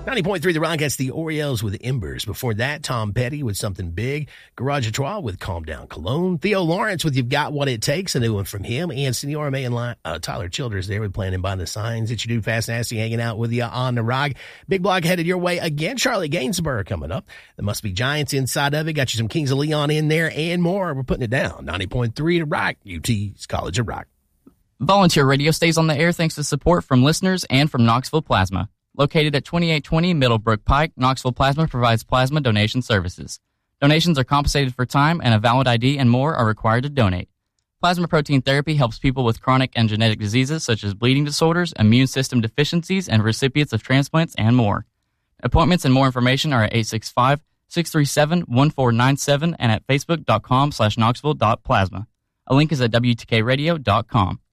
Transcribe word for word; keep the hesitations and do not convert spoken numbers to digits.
ninety point three The Rock, that's the Orioles with Embers. Before that, Tom Petty with Something Big. Garage Trois with Calm Down Cologne. Theo Lawrence with You've Got What It Takes, a new one from him. And Senora May and uh, Tyler Childers there with Playing By the Signs. That You Do Fast Nasty hanging out with you on The Rock. Big block headed your way again. Charlotte Gainsborough coming up. There Must Be Giants inside of it. Got you some Kings of Leon in there and more. We're putting it down. ninety point three The Rock, U T's College of Rock. Volunteer Radio stays on the air thanks to support from listeners and from Knoxville Plasma. Located at twenty-eight twenty Middlebrook Pike, Knoxville Plasma provides plasma donation services. Donations are compensated for time, and a valid I D and more are required to donate. Plasma protein therapy helps people with chronic and genetic diseases such as bleeding disorders, immune system deficiencies, and recipients of transplants and more. Appointments and more information are at eight six five, six three seven, one four nine seven and at facebook.com slash knoxville.plasma. A link is at W T K radio dot com.